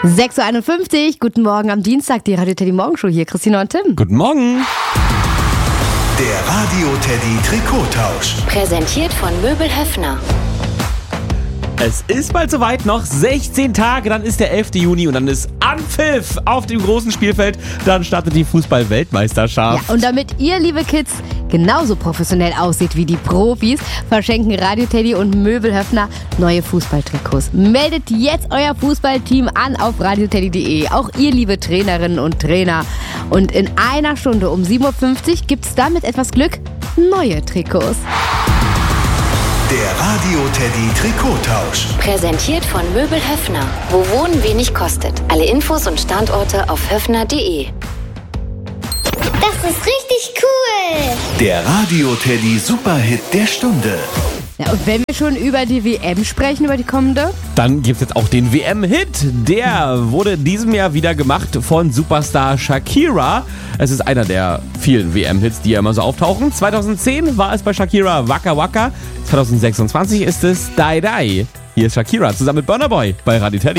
6.51 Uhr, guten Morgen am Dienstag, die Radio Teddy Morgenshow hier, Christina und Tim. Guten Morgen. Der Radio Teddy Trikottausch. Präsentiert von Möbel Höffner. Es ist bald soweit, noch 16 Tage, dann ist der 11. Juni und dann ist Anpfiff auf dem großen Spielfeld. Dann startet die Fußball-Weltmeisterschaft. Ja, und damit ihr, liebe Kids, genauso professionell aussieht wie die Profis, verschenken Radio Teddy und Möbel Höffner neue Fußballtrikots. Meldet jetzt euer Fußballteam an auf radioteddy.de. Auch ihr, liebe Trainerinnen und Trainer. Und in einer Stunde um 7.50 Uhr gibt es dann mit etwas Glück neue Trikots. Der Radio Teddy Trikottausch. Präsentiert von Möbel Höffner. Wo Wohnen wenig kostet. Alle Infos und Standorte auf höffner.de. Das ist richtig cool. Der Radio Teddy Superhit der Stunde. Ja, und wenn wir schon über die WM sprechen, über die kommende? Dann gibt es jetzt auch den WM-Hit. Der wurde in diesem Jahr wieder gemacht von Superstar Shakira. Es ist einer der vielen WM-Hits, die ja immer so auftauchen. 2010 war es bei Shakira Waka Waka. 2026 ist es Die Die. Hier ist Shakira zusammen mit Burna Boy bei Radio Teddy.